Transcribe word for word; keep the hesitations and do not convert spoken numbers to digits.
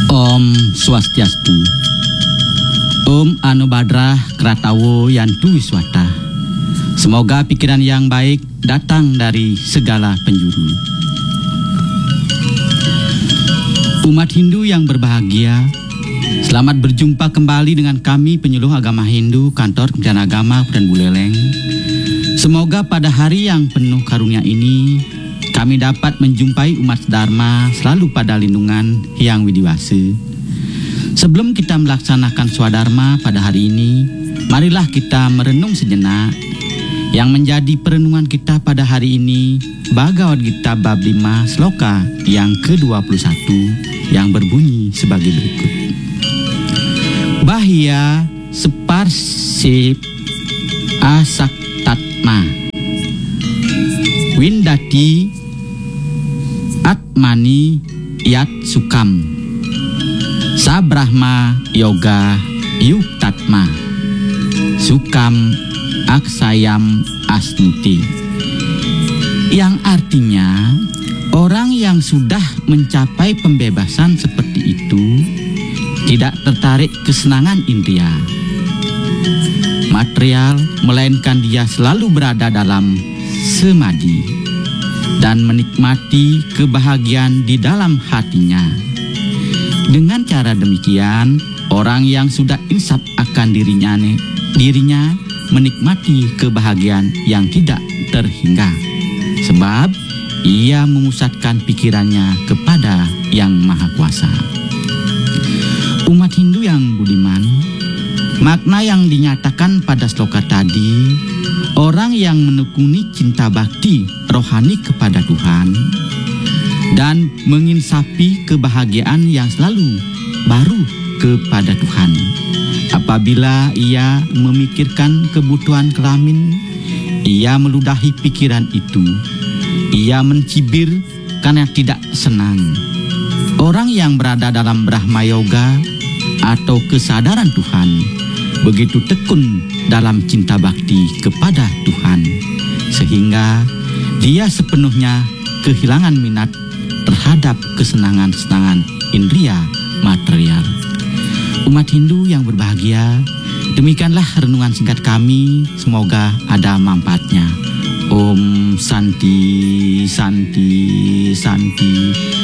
Om Swastiastu. Om Anubhadrah Kratawo Yantu Wiswata. Semoga pikiran yang baik datang dari segala penjuru. Umat Hindu yang berbahagia, selamat berjumpa kembali dengan kami penyuluh agama Hindu Kantor Kementerian Agama dan Buleleng. Semoga pada hari yang penuh karunia ini kami dapat menjumpai umat Dharma selalu pada lindungan Hyang Widiwasa. Sebelum kita melaksanakan swadharma pada hari ini, marilah kita merenung sejenak. Yang menjadi perenungan kita pada hari ini, Bhagavad Gita bab lima sloka yang ke dua puluh satu yang berbunyi sebagai berikut. Bahya separsip asaktatma windati atmani yat sukam sabrahma yoga yuktatma sukam aksayam asnuti, yang artinya orang yang sudah mencapai pembebasan seperti itu tidak tertarik kesenangan indria material, melainkan dia selalu berada dalam samadhi dan menikmati kebahagiaan di dalam hatinya. Dengan cara demikian, orang yang sudah insaf akan dirinya, dirinya menikmati kebahagiaan yang tidak terhingga, sebab ia memusatkan pikirannya kepada Yang Maha Kuasa. Umat Hindu yang budiman, makna yang dinyatakan pada sloka tadi, orang yang menekuni cinta bakti rohani kepada Tuhan dan menginsapi kebahagiaan yang selalu baru kepada Tuhan. Apabila ia memikirkan kebutuhan kelamin, ia meludahi pikiran itu. Ia mencibir karena tidak senang. Orang yang berada dalam Brahma Yoga atau kesadaran Tuhan begitu tekun dalam cinta bakti kepada Tuhan, sehingga dia sepenuhnya kehilangan minat terhadap kesenangan-kesenangan indria material. Umat Hindu yang berbahagia, demikianlah renungan singkat kami, semoga ada manfaatnya. Om Santi, Santi, Santi.